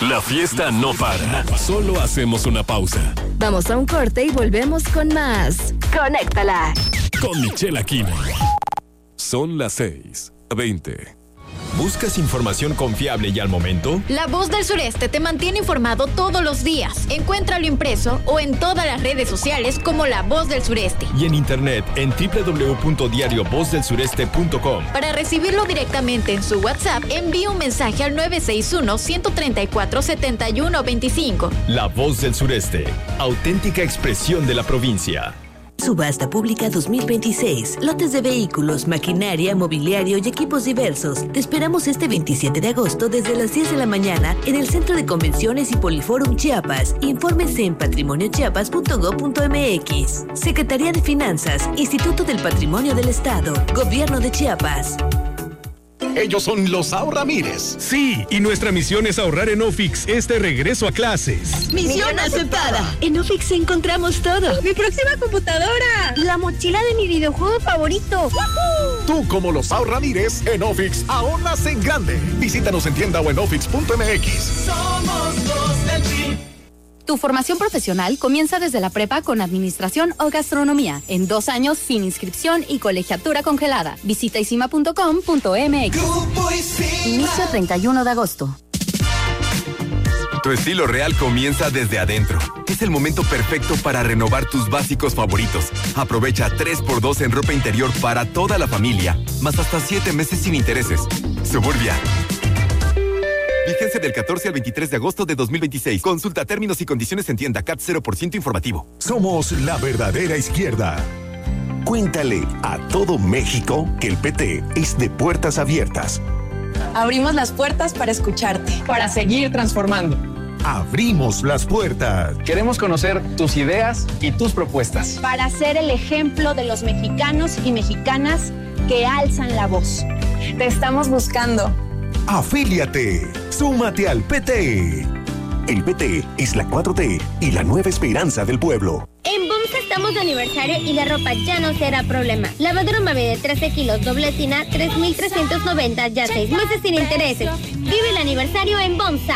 La fiesta no para. Solo hacemos una pausa. Vamos a un corte y volvemos con más. Conéctala. Con Michelle Aquino. Son las 6:20. ¿Buscas información confiable y al momento? La Voz del Sureste te mantiene informado todos los días. Encuéntralo impreso o en todas las redes sociales como La Voz del Sureste. Y en internet en www.diariovozdelsureste.com. Para recibirlo directamente en su WhatsApp, envíe un mensaje al 961-134-7125. La Voz del Sureste, auténtica expresión de la provincia. Subasta Pública 2026. Lotes de vehículos, maquinaria, mobiliario y equipos diversos. Te esperamos este 27 de agosto desde las 10 de la mañana en el Centro de Convenciones y Poliforum Chiapas. Infórmese en patrimoniochiapas.gov.mx. Secretaría de Finanzas, Instituto del Patrimonio del Estado, Gobierno de Chiapas. Ellos son los Ahorramires. Sí, y nuestra misión es ahorrar en Ofix este regreso a clases. ¡Misión aceptada! En Ofix encontramos todo. ¡Mi próxima computadora! ¡La mochila de mi videojuego favorito! ¡Woohoo! Tú, como los Ahorramires, en Ofix ahorras en grande. Visítanos en tienda o en ofix.mx. Somos los del PRI. Tu formación profesional comienza desde la prepa con administración o gastronomía, en 2 años sin inscripción y colegiatura congelada. Visita isima.com.mx. Inicio 31 de agosto. Tu estilo real comienza desde adentro. Es el momento perfecto para renovar tus básicos favoritos. Aprovecha 3x2 en ropa interior para toda la familia, más hasta 7 meses sin intereses. Suburbia. Vigencia del 14 al 23 de agosto de 2026. Consulta términos y condiciones en tienda. CAT 0% informativo. Somos la verdadera izquierda. Cuéntale a todo México que el PT es de puertas abiertas. Abrimos las puertas para escucharte, para seguir transformando. Abrimos las puertas. Queremos conocer tus ideas y tus propuestas. Para ser el ejemplo de los mexicanos y mexicanas que alzan la voz. Te estamos buscando. Afíliate. Súmate al PT. El PT es la 4T y la nueva esperanza del pueblo. En BOMSA estamos de aniversario y la ropa ya no será problema. Lavadora Mave de 13 kilos, doble tina, 3,390, ya 6 meses sin intereses. Vive el aniversario en BOMSA.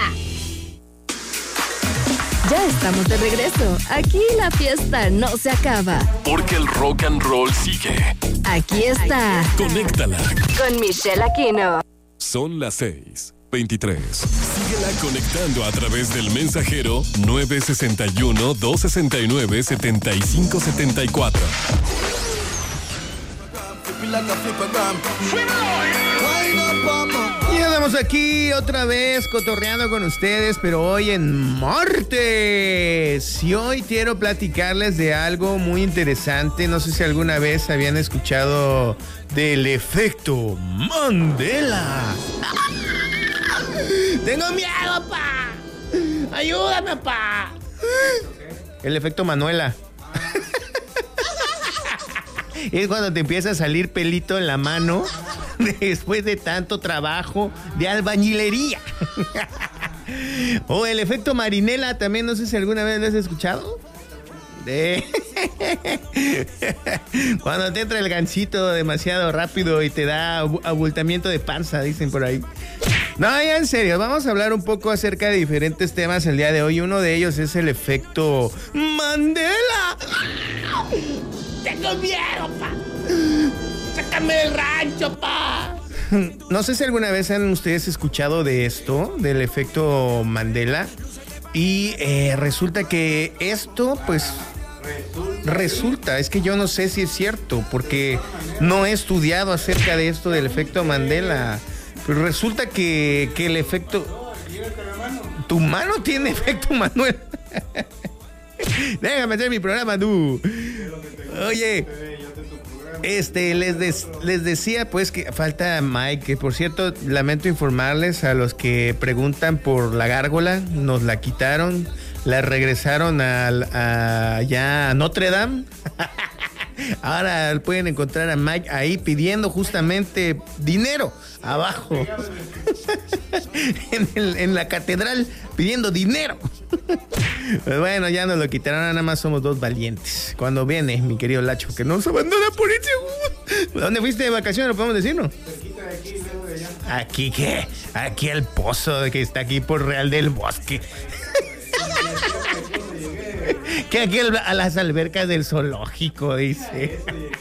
Ya estamos de regreso. Aquí la fiesta no se acaba. Porque el rock and roll sigue. Aquí está. Conéctala. Con Michelle Aquino. Son las 6:23. Síguela conectando a través del mensajero 961-269-7574. Y andamos aquí otra vez cotorreando con ustedes, pero hoy en martes. Y hoy quiero platicarles de algo muy interesante. No sé si alguna vez habían escuchado del efecto Mandela. ¡Tengo miedo, pa! ¡Ayúdame, pa! El efecto Manuela. Es cuando te empieza a salir pelito en la mano después de tanto trabajo de albañilería. O el efecto Marinela también, no sé si alguna vez lo has escuchado. Cuando te entra el gansito demasiado rápido y te da abultamiento de panza, dicen por ahí. No, ya en serio, vamos a hablar un poco acerca de diferentes temas el día de hoy. Uno de ellos es el efecto Mandela. ¡Tengo miedo, pa! ¡Sácame del rancho, pa! No sé si alguna vez han ustedes escuchado de esto, del efecto Mandela. Y resulta que esto, pues... Resulta, es que yo no sé si es cierto, porque no he estudiado acerca de esto del efecto Mandela. Pero resulta que el efecto... ¿Tu mano tiene efecto Manuel? Déjame hacer mi programa, tú. Oye, les decía pues que falta Mike, que por cierto, lamento informarles a los que preguntan por la gárgola, nos la quitaron, la regresaron allá a Notre Dame. Ahora pueden encontrar a Mike ahí pidiendo justamente dinero abajo en la catedral, pidiendo dinero. Pues bueno, ya nos lo quitaron, nada más somos dos valientes. Cuando viene mi querido Lacho, que nos abandona por eso. ¿Dónde fuiste de vacaciones? ¿Lo podemos decir, no? ¿Aquí qué? Aquí el pozo que está aquí por Real del Bosque. Que aquí a las albercas del zoológico, dice.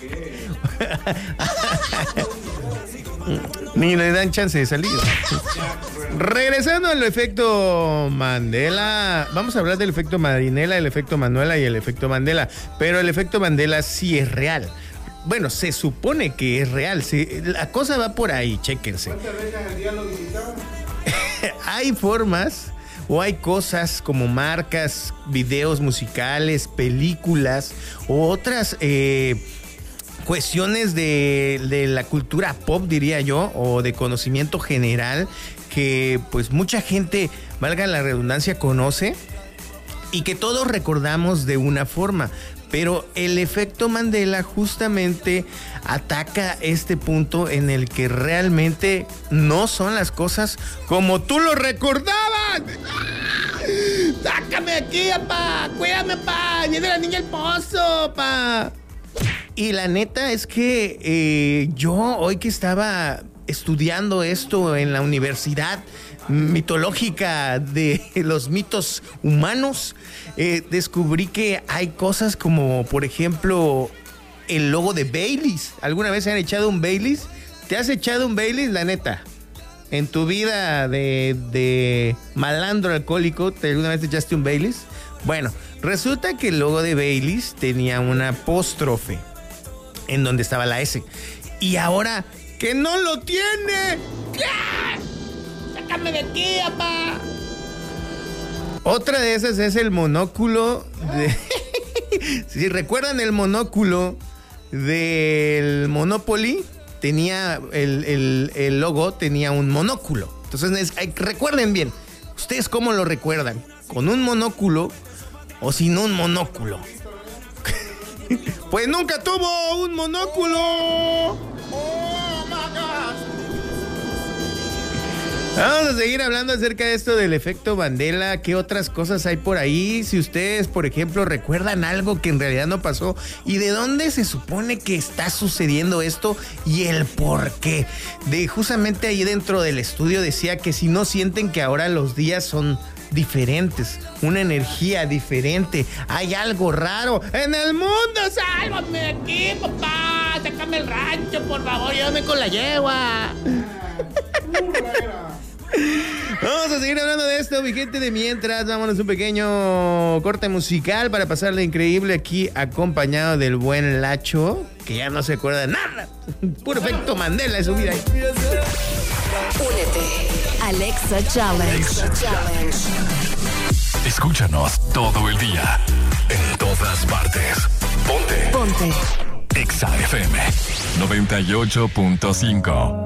Ni le dan chance de salir. Regresando al efecto Mandela, vamos a hablar del efecto Marinela, el efecto Manuela y el efecto Mandela. Pero el efecto Mandela sí es real. Bueno, se supone que es real. La cosa va por ahí, chéquense. ¿Cuántas veces al día lo visitaban? Hay formas o hay cosas como marcas, videos musicales, películas o otras cuestiones de la cultura pop, diría yo, o de conocimiento general que pues mucha gente, valga la redundancia, conoce y que todos recordamos de una forma. Pero el efecto Mandela justamente ataca este punto en el que realmente no son las cosas como tú lo recordabas. ¡Sácame aquí, papá! ¡Cuídame, papá! ¡Viene la niña al pozo, papá! Y la neta es que yo hoy que estaba estudiando esto en la universidad mitológica de los mitos humanos, descubrí que hay cosas como, por ejemplo, el logo de Baileys. ¿Alguna vez se han echado un Baileys? ¿Te has echado un Baileys, la neta? En tu vida de malandro alcohólico, ¿alguna vez te echaste un Baileys? Bueno, resulta que el logo de Baileys tenía una apóstrofe en donde estaba la S. Y ahora que no lo tiene. ¿Qué? ¡Sácame de aquí, papá! Otra de esas es el monóculo de... Si recuerdan el monóculo del Monopoly, tenía el logo tenía un monóculo. Entonces recuerden bien, ¿ustedes cómo lo recuerdan? ¿Con un monóculo o sin un monóculo? Pues nunca tuvo un monóculo. Oh, my God. Vamos a seguir hablando acerca de esto del efecto Mandela. ¿Qué otras cosas hay por ahí? Si ustedes, por ejemplo, recuerdan algo que en realidad no pasó y de dónde se supone que está sucediendo esto y el por qué. Justamente ahí dentro del estudio decía que si no sienten que ahora los días son diferentes, una energía diferente, hay algo raro en el mundo. ¡Sálvame de aquí, papá! ¡Sácame el rancho, por favor! ¡Llévame con la yegua! Vamos a seguir hablando de esto, mi gente, de mientras. Vámonos un pequeño corte musical para pasarle increíble aquí, acompañado del buen Lacho, que ya no se acuerda de nada. Puro efecto Mandela de su vida. Únete. Alexa Challenge. Escúchanos todo el día, en todas partes. Ponte. Ponte. Exa FM 98.5.